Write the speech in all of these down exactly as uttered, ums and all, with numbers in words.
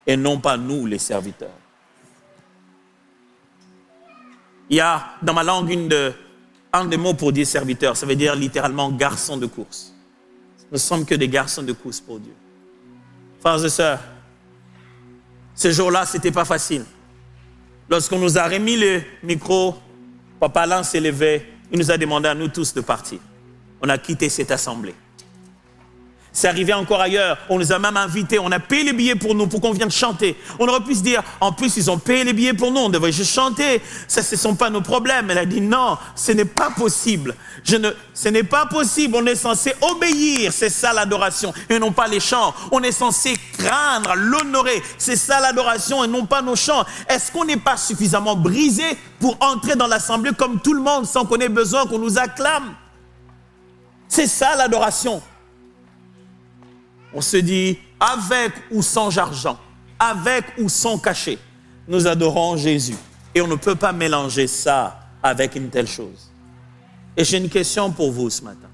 et non pas nous les serviteurs. Il y a dans ma langue une de, un des mots pour dire serviteur, ça veut dire littéralement garçon de course. Nous ne sommes que des garçons de course pour Dieu. Frères et sœurs, ce jour-là, ce n'était pas facile. Lorsqu'on nous a remis le micro, Papa Alain s'est levé, il nous a demandé à nous tous de partir. On a quitté cette assemblée. C'est arrivé encore ailleurs, on nous a même invités, on a payé les billets pour nous, pour qu'on vienne chanter. On aurait pu se dire, en plus ils ont payé les billets pour nous, on devrait juste chanter. Ça, ce ne sont pas nos problèmes. Elle a dit non, ce n'est pas possible. Je ne, ce n'est pas possible, on est censé obéir, c'est ça l'adoration, et non pas les chants. On est censé craindre, l'honorer, c'est ça l'adoration, et non pas nos chants. Est-ce qu'on n'est pas suffisamment brisé pour entrer dans l'assemblée comme tout le monde, sans qu'on ait besoin qu'on nous acclame? C'est ça l'adoration. On se dit, avec ou sans argent, avec ou sans cachet, nous adorons Jésus. Et on ne peut pas mélanger ça avec une telle chose. Et j'ai une question pour vous ce matin.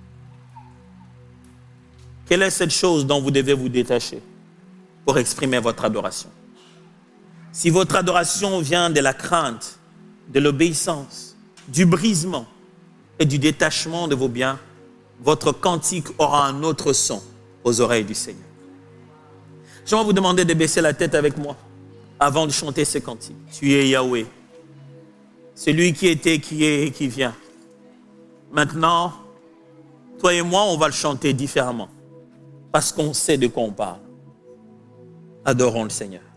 Quelle est cette chose dont vous devez vous détacher pour exprimer votre adoration? Si votre adoration vient de la crainte, de l'obéissance, du brisement et du détachement de vos biens, votre cantique aura un autre son aux oreilles du Seigneur. J'aimerais vous demander de baisser la tête avec moi avant de chanter ce cantique. Tu es Yahweh, celui qui était, qui est et qui vient. Maintenant, toi et moi, on va le chanter différemment parce qu'on sait de quoi on parle. Adorons le Seigneur.